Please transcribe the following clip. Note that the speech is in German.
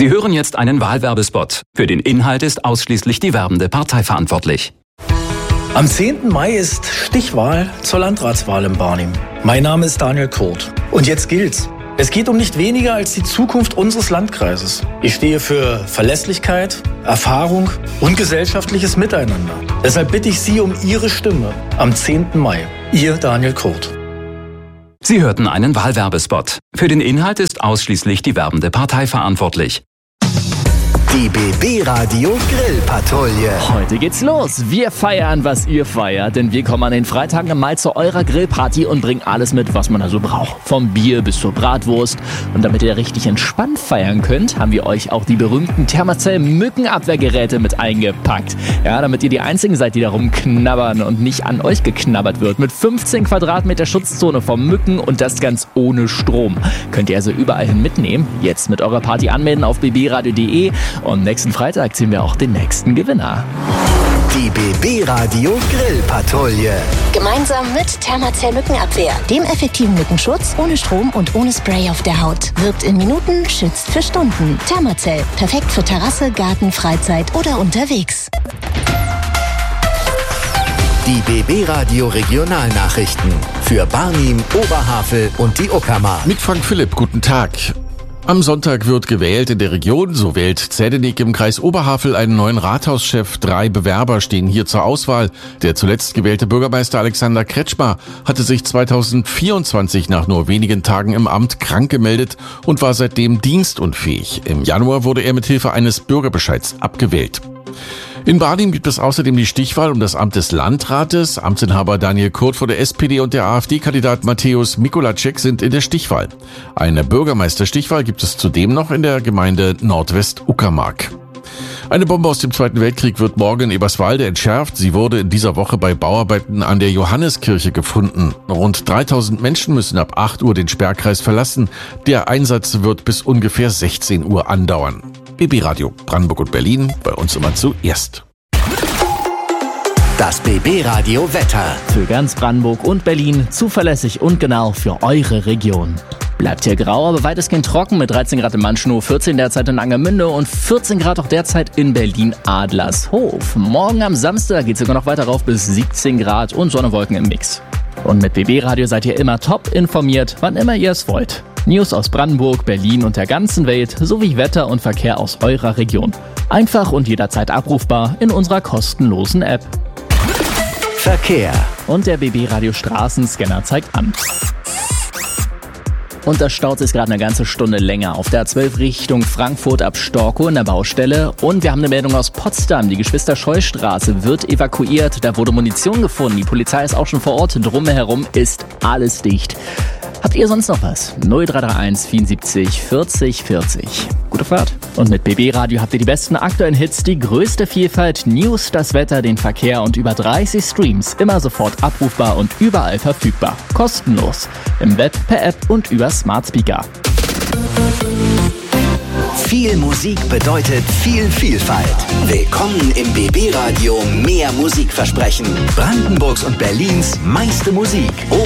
Sie hören jetzt einen Wahlwerbespot. Für den Inhalt ist ausschließlich die werbende Partei verantwortlich. Am 10. Mai ist Stichwahl zur Landratswahl in Barnim. Mein Name ist Daniel Kurt. Und jetzt gilt's. Es geht um nicht weniger als die Zukunft unseres Landkreises. Ich stehe für Verlässlichkeit, Erfahrung und gesellschaftliches Miteinander. Deshalb bitte ich Sie um Ihre Stimme am 10. Mai. Ihr Daniel Kurt. Sie hörten einen Wahlwerbespot. Für den Inhalt ist ausschließlich die werbende Partei verantwortlich. Die BB Radio Grillpatrouille. Heute geht's los. Wir feiern, was ihr feiert, denn wir kommen an den Freitagen mal zu eurer Grillparty und bringen alles mit, was man da so braucht. Vom Bier bis zur Bratwurst. Und damit ihr richtig entspannt feiern könnt, haben wir euch auch die berühmten Thermacell Mückenabwehrgeräte mit eingepackt. Ja, damit ihr die einzigen seid, die da rumknabbern und nicht an euch geknabbert wird. Mit 15 Quadratmeter Schutzzone vor Mücken und das ganz ohne Strom. Könnt ihr also überall hin mitnehmen. Jetzt mit eurer Party anmelden auf bbradio.de. Und nächsten Freitag ziehen wir auch den nächsten Gewinner. Die BB Radio Grillpatrouille. Gemeinsam mit Thermacell Mückenabwehr, dem effektiven Mückenschutz, ohne Strom und ohne Spray auf der Haut. Wirkt in Minuten, schützt für Stunden. Thermacell, perfekt für Terrasse, Garten, Freizeit oder unterwegs. Die BB Radio Regionalnachrichten für Barnim, Oberhavel und die Uckermark. Mit Frank Philipp, guten Tag. Am Sonntag wird gewählt in der Region. So wählt Zdeněk im Kreis Oberhavel einen neuen Rathauschef. 3 Bewerber stehen hier zur Auswahl. Der zuletzt gewählte Bürgermeister Alexander Kretschmer hatte sich 2024 nach nur wenigen Tagen im Amt krank gemeldet und war seitdem dienstunfähig. Im Januar wurde er mit Hilfe eines Bürgerbescheids abgewählt. In Barnim gibt es außerdem die Stichwahl um das Amt des Landrates. Amtsinhaber Daniel Kurt von der SPD und der AfD-Kandidat Mateusz Mikulacek sind in der Stichwahl. Eine Bürgermeisterstichwahl gibt es zudem noch in der Gemeinde Nordwest-Uckermark. Eine Bombe aus dem Zweiten Weltkrieg wird morgen in Eberswalde entschärft. Sie wurde in dieser Woche bei Bauarbeiten an der Johanneskirche gefunden. Rund 3000 Menschen müssen ab 8 Uhr den Sperrkreis verlassen. Der Einsatz wird bis ungefähr 16 Uhr andauern. BB Radio Brandenburg und Berlin, bei uns immer zuerst. Das BB Radio Wetter. Für ganz Brandenburg und Berlin zuverlässig und genau für eure Region. Bleibt hier grau, aber weitestgehend trocken mit 13 Grad in Manschnow, 14 derzeit in Angermünde und 14 Grad auch derzeit in Berlin-Adlershof. Morgen am Samstag geht es sogar noch weiter rauf bis 17 Grad und Sonne-Wolken im Mix. Und mit BB Radio seid ihr immer top informiert, wann immer ihr es wollt. News aus Brandenburg, Berlin und der ganzen Welt sowie Wetter und Verkehr aus eurer Region. Einfach und jederzeit abrufbar in unserer kostenlosen App. Verkehr. Und der BB Radio Straßenscanner zeigt an. Und das staut sich gerade eine ganze Stunde länger auf der A12 Richtung Frankfurt ab Storkow in der Baustelle. Und wir haben eine Meldung aus Potsdam. Die Geschwister-Scheu-Straße wird evakuiert. Da wurde Munition gefunden. Die Polizei ist auch schon vor Ort. Drumherum ist alles dicht. Habt ihr sonst noch was? 0331 74 40 40. Gute Fahrt. Und mit BB Radio habt ihr die besten aktuellen Hits, die größte Vielfalt, News, das Wetter, den Verkehr und über 30 Streams. Immer sofort abrufbar und überall verfügbar. Kostenlos. Im Web, per App und über Smart Speaker. Viel Musik bedeutet viel Vielfalt. Willkommen im BB Radio Mehr Musikversprechen. Brandenburgs und Berlins meiste Musik.